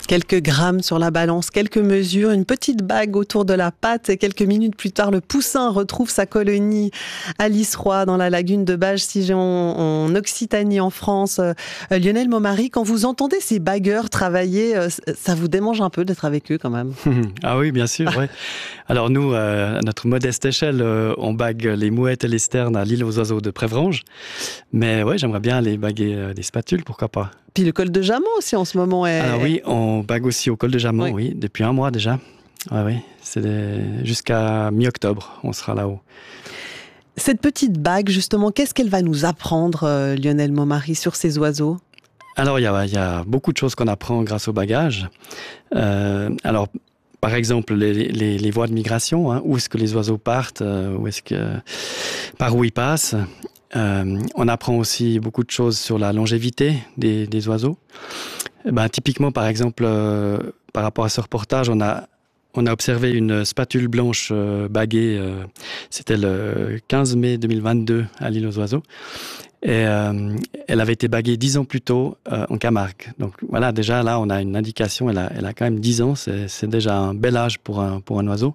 Quelques grammes sur la balance, quelques mesures, une petite bague autour de la patte et quelques minutes plus tard, le poussin retrouve sa colonie à Lisroy dans la lagune de Bages-Sigeon en Occitanie en France. Lionel Momary, quand vous entendez ces bagueurs travailler, ça vous démange un peu d'être avec eux quand même? Ah oui, bien sûr. Ouais. Alors nous, à notre modeste échelle, on bague les mouettes et les sternes à l'île aux oiseaux de Prévrange. Mais ouais, j'aimerais bien aller baguer des spatules, pourquoi pas. Puis le col de Jamant aussi en ce moment est... Alors oui, on bague aussi au col de Jamant, oui, depuis 1 mois déjà. Oui, c'est jusqu'à mi-octobre, on sera là-haut. Cette petite bague, justement, qu'est-ce qu'elle va nous apprendre, Lionel Momary, sur ces oiseaux? Alors, il y a beaucoup de choses qu'on apprend grâce au bagage. Alors, par exemple, les voies de migration, hein, où est-ce que les oiseaux partent, par où ils passent. On apprend aussi beaucoup de choses sur la longévité des oiseaux. Typiquement, par exemple, par rapport à ce reportage, on a observé une spatule blanche baguée. C'était le 15 mai 2022 à l'île aux oiseaux. Et elle avait été baguée 10 ans plus tôt en Camargue. Donc voilà, déjà là, on a une indication. Elle a quand même 10 ans. C'est déjà un bel âge pour un oiseau.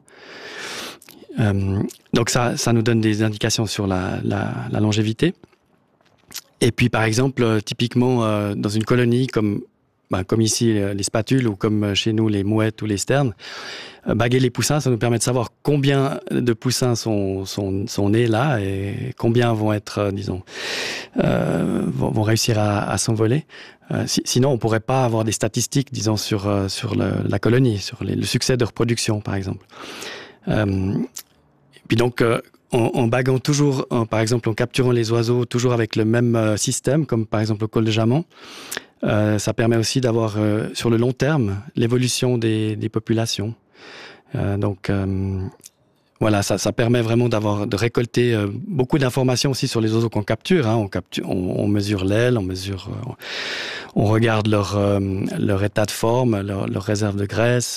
Donc ça nous donne des indications sur la longévité. Et puis par exemple, typiquement dans une colonie comme ici les spatules ou comme chez nous les mouettes ou les sternes, baguer les poussins, ça nous permet de savoir combien de poussins sont nés là et combien vont être, vont réussir à s'envoler. Sinon, on pourrait pas avoir des statistiques, disons, sur la colonie, sur le succès de reproduction, par exemple. Puis donc, en baguant toujours, par exemple, en capturant les oiseaux toujours avec le même système, comme par exemple le col de Jamant, ça permet aussi d'avoir, sur le long terme, l'évolution des populations. Voilà, ça permet vraiment de récolter beaucoup d'informations aussi sur les oiseaux qu'on capture. Hein. On mesure l'aile, on regarde leur état de forme, leur réserve de graisse,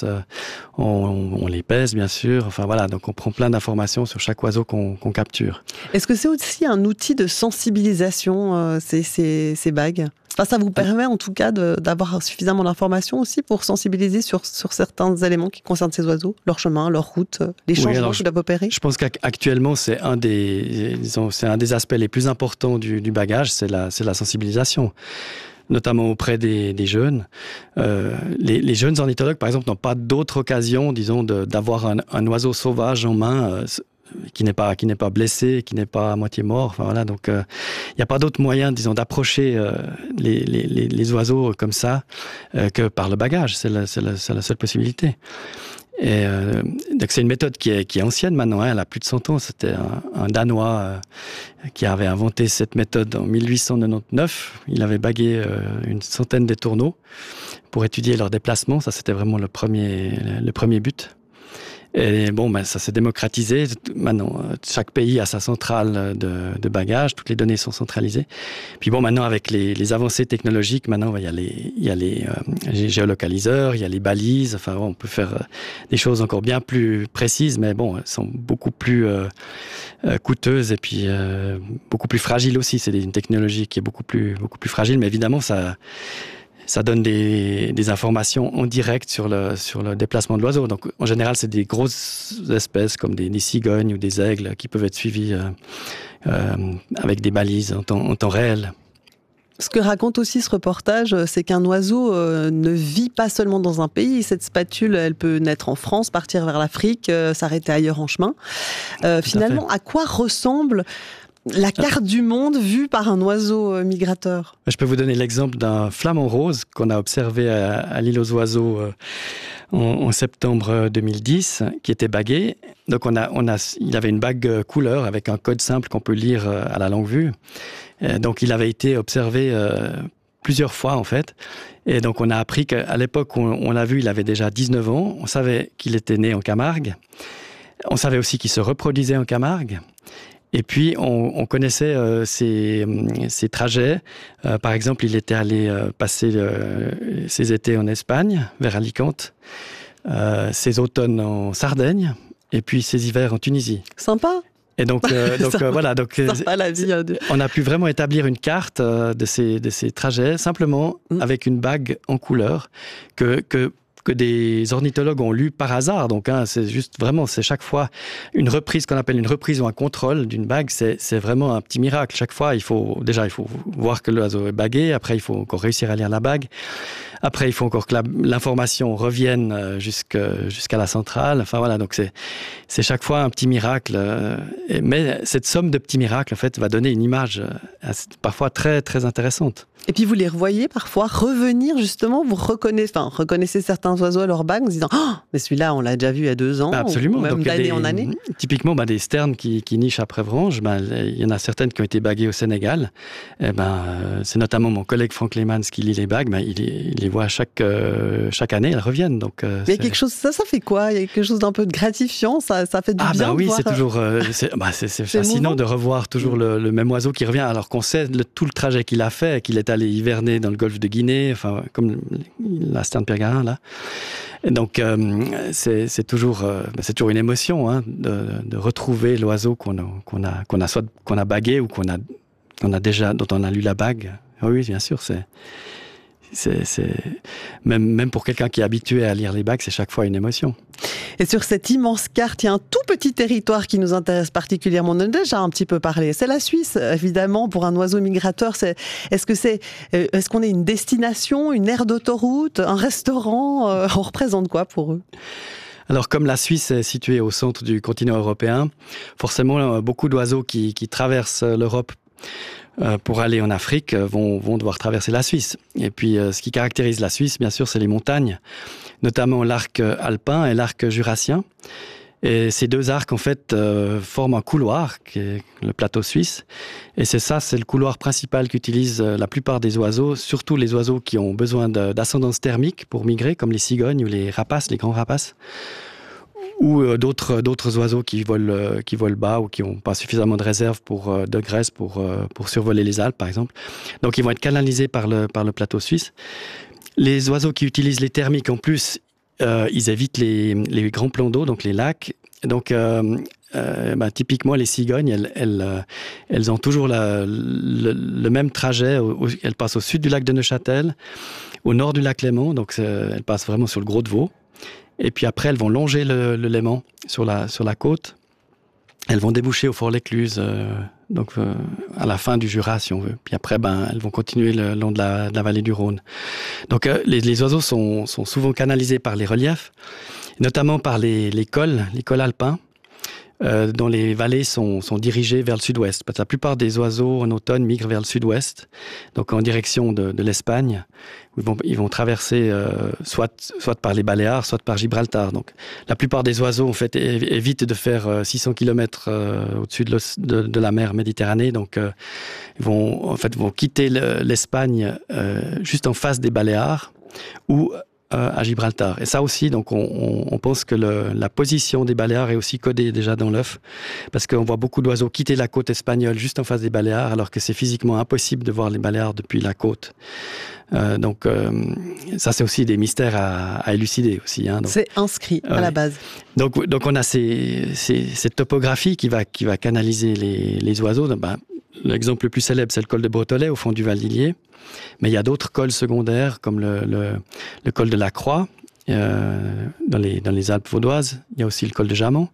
on les pèse bien sûr. Enfin voilà, donc on prend plein d'informations sur chaque oiseau qu'on capture. Est-ce que c'est aussi un outil de sensibilisation, ces bagues? Enfin, ça vous permet en tout cas d'avoir suffisamment d'informations aussi pour sensibiliser sur certains éléments qui concernent ces oiseaux, leur chemin, leur route, les changements qu'ils doivent opérer? Je pense qu'actuellement, c'est un des aspects les plus importants du bagage, c'est la sensibilisation, notamment auprès des jeunes. Les jeunes ornithologues, par exemple, n'ont pas d'autre occasion, disons, d'avoir un oiseau sauvage en main, qui n'est pas blessé, qui n'est pas à moitié mort. Enfin voilà, donc il n'y a pas d'autre moyen, disons, d'approcher les oiseaux comme ça que par le bagage. C'est la seule possibilité. Et donc c'est une méthode qui est ancienne maintenant. Hein, elle a plus de 100 ans. C'était un Danois qui avait inventé cette méthode en 1899. Il avait bagué une centaine d'étourneaux pour étudier leur déplacement. Ça, c'était vraiment le premier but. Et bon, ça s'est démocratisé. Maintenant, chaque pays a sa centrale de bagages. Toutes les données sont centralisées. Puis bon, maintenant, avec les avancées technologiques, maintenant, il y a les géolocaliseurs, il y a les balises. Enfin, on peut faire des choses encore bien plus précises, mais bon, elles sont beaucoup plus coûteuses et puis beaucoup plus fragiles aussi. C'est une technologie qui est beaucoup plus fragile, mais évidemment, ça donne des informations en direct sur le déplacement de l'oiseau. Donc, en général, c'est des grosses espèces comme des cigognes ou des aigles qui peuvent être suivis avec des balises en temps réel. Ce que raconte aussi ce reportage, c'est qu'un oiseau ne vit pas seulement dans un pays. Cette spatule, elle peut naître en France, partir vers l'Afrique, s'arrêter ailleurs en chemin. Finalement, à quoi ressemble la carte du monde vue par un oiseau migrateur? Je peux vous donner l'exemple d'un flamant rose qu'on a observé à l'île aux oiseaux en septembre 2010, qui était bagué. Donc il avait une bague couleur avec un code simple qu'on peut lire à la longue vue. Donc il avait été observé plusieurs fois en fait. Et donc on a appris qu'à l'époque où on l'a vu, il avait déjà 19 ans. On savait qu'il était né en Camargue. On savait aussi qu'il se reproduisait en Camargue. Et puis, on connaissait ses trajets. Par exemple, il était allé passer ses étés en Espagne, vers Alicante, ses automnes en Sardaigne, et puis ses hivers en Tunisie. Sympa. Et donc voilà. Donc, la vie, on a pu vraiment établir une carte de ces trajets simplement avec une bague en couleur que des ornithologues ont lu par hasard. Donc, c'est juste vraiment, c'est chaque fois une reprise qu'on appelle une reprise ou un contrôle d'une bague. C'est vraiment un petit miracle. Chaque fois, il faut voir que l'oiseau est bagué. Après, il faut encore réussir à lire la bague. Après, il faut encore que l'information revienne jusqu'à la centrale. Enfin, voilà. Donc, c'est chaque fois un petit miracle. Mais cette somme de petits miracles, en fait, va donner une image parfois très, très intéressante. Et puis vous les revoyez parfois revenir justement, vous reconnaissez certains oiseaux à leur bague en se disant « mais celui-là on l'a déjà vu il y a 2 ans », absolument. ou même d'année en année. Typiquement, des sternes qui nichent à Prévrange, il y en a certaines qui ont été baguées au Sénégal. C'est notamment mon collègue Franck Leemans qui lit les bagues, il les voit chaque année, elles reviennent. Donc, il y a quelque chose, ça fait quoi? Il y a quelque chose d'un peu de gratifiant, ça fait du bien. Oui, de voir... c'est toujours c'est fascinant de revoir toujours le même oiseau qui revient, alors qu'on sait tout le trajet qu'il a fait, qu'il est allé hiverner dans le golfe de Guinée, enfin comme la sterne Pierre-Garin là. Et donc c'est toujours une émotion de retrouver l'oiseau qu'on a bagué ou dont on a lu la bague. Oui, bien sûr, même pour quelqu'un qui est habitué à lire les bagues, c'est chaque fois une émotion. Et sur cette immense carte, il y a un tout petit territoire qui nous intéresse particulièrement. On en a déjà un petit peu parlé. C'est la Suisse, évidemment, pour un oiseau migrateur. Est-ce qu'on est une destination, une aire d'autoroute, un restaurant? On représente quoi pour eux? Alors, comme la Suisse est située au centre du continent européen, forcément, beaucoup d'oiseaux qui traversent l'Europe pour aller en Afrique vont devoir traverser la Suisse. Et puis, ce qui caractérise la Suisse, bien sûr, c'est les montagnes, notamment l'arc alpin et l'arc jurassien. Et ces 2 arcs, en fait, forment un couloir, qui est le plateau suisse. Et c'est le couloir principal qu'utilisent la plupart des oiseaux, surtout les oiseaux qui ont besoin d'ascendance thermique pour migrer, comme les cigognes ou les rapaces, les grands rapaces. Ou d'autres oiseaux qui volent bas ou qui n'ont pas suffisamment de réserve de graisse pour survoler les Alpes, par exemple. Donc, ils vont être canalisés par le plateau suisse. Les oiseaux qui utilisent les thermiques, en plus, ils évitent les grands plans d'eau, donc les lacs. Donc, typiquement, les cigognes, elles ont toujours le même trajet. Elles passent au sud du lac de Neuchâtel, au nord du lac Léman. Donc, elles passent vraiment sur le Gros de Vaud. Et puis après, elles vont longer le Léman sur la côte. Elles vont déboucher au Fort-l'Écluse, à la fin du Jura, si on veut. Puis après, elles vont continuer le long de la vallée du Rhône. Donc, les oiseaux sont souvent canalisés par les reliefs, notamment par les cols alpins, dont les vallées sont dirigées vers le sud-ouest. Parce que la plupart des oiseaux, en automne, migrent vers le sud-ouest, donc en direction de l'Espagne. Ils vont traverser soit par les Baléares, soit par Gibraltar. Donc, la plupart des oiseaux, en fait, évitent de faire 600 km au-dessus de la mer Méditerranée. Donc, ils vont quitter l'Espagne juste en face des Baléares ou à Gibraltar. Et ça aussi, donc, on pense que la position des Baléares est aussi codée déjà dans l'œuf, parce qu'on voit beaucoup d'oiseaux quitter la côte espagnole juste en face des Baléares, alors que c'est physiquement impossible de voir les Baléares depuis la côte. Ça, c'est aussi des mystères à élucider aussi. Donc, c'est inscrit à la base. Donc on a cette topographie qui va canaliser les oiseaux. L'exemple le plus célèbre, c'est le col de Bretolet, au fond du Val d'Illier. Mais il y a d'autres cols secondaires, comme le col de la Croix, dans les Alpes vaudoises. Il y a aussi le col de Jamant,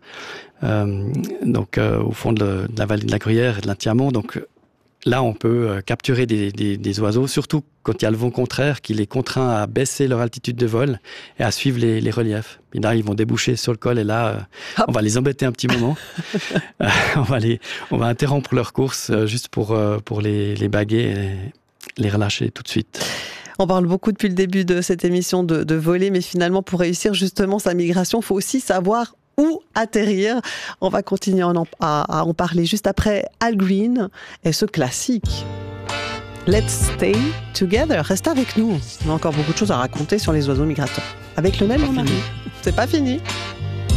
au fond de la vallée de la Gruyère et de l'Intiamont. Donc là, on peut capturer des oiseaux, surtout quand il y a le vent contraire qui les contraint à baisser leur altitude de vol et à suivre les reliefs. Et là, ils vont déboucher sur le col et là, on va les embêter un petit moment. On va interrompre leur course juste pour les baguer et les relâcher tout de suite. On parle beaucoup depuis le début de cette émission de voler, mais finalement, pour réussir justement sa migration, il faut aussi savoir où atterrir. On va continuer à en parler juste après Al Green et ce classique. Let's stay together. Restez avec nous. On a encore beaucoup de choses à raconter sur les oiseaux migrateurs. Avec Lionel, on arrive. C'est pas fini.